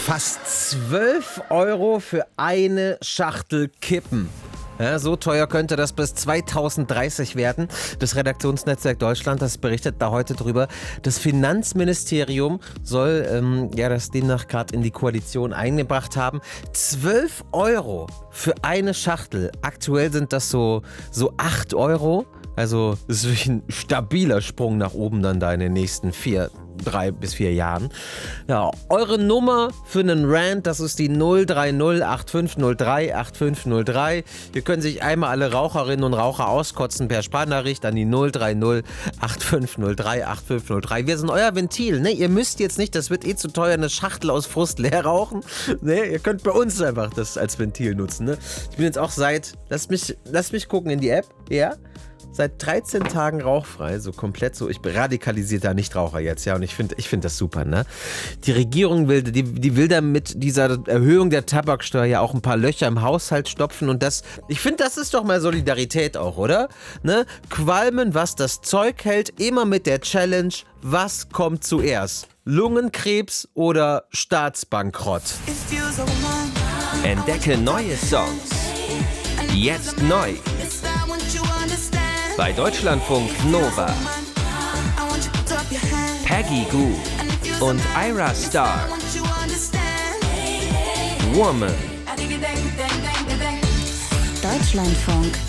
Fast 12 Euro für eine Schachtel Kippen. Ja, so teuer könnte das bis 2030 werden. Das Redaktionsnetzwerk Deutschland, das berichtet da heute drüber. Das Finanzministerium soll das demnach gerade in die Koalition eingebracht haben. 12 Euro für eine Schachtel. Aktuell sind das so 8 Euro. Also das ist wirklich ein stabiler Sprung nach oben dann da in den nächsten 3 bis 4 Jahren. Ja, eure Nummer für einen Rant, das ist die 030 8503 8503. Hier können sich einmal alle Raucherinnen und Raucher auskotzen per Sprachnachricht an die 030 8503 8503. Wir sind euer Ventil, ne? Ihr müsst jetzt nicht, das wird zu teuer, eine Schachtel aus Frust leer rauchen. Ne? Ihr könnt bei uns einfach das als Ventil nutzen, ne? Ich bin jetzt auch lasst mich gucken in die App, ja? Seit 13 Tagen rauchfrei, so komplett so. Ich bin radikalisierter Nichtraucher jetzt, ja, und ich finde das super, ne? Die Regierung will da mit dieser Erhöhung der Tabaksteuer ja auch ein paar Löcher im Haushalt stopfen und ich finde, das ist doch mal Solidarität auch, oder? Ne? Qualmen, was das Zeug hält, immer mit der Challenge, was kommt zuerst? Lungenkrebs oder Staatsbankrott? Entdecke neue Songs. Jetzt neu. Bei Deutschlandfunk Nova. Peggy Gou und Ira Star. Woman. Deutschlandfunk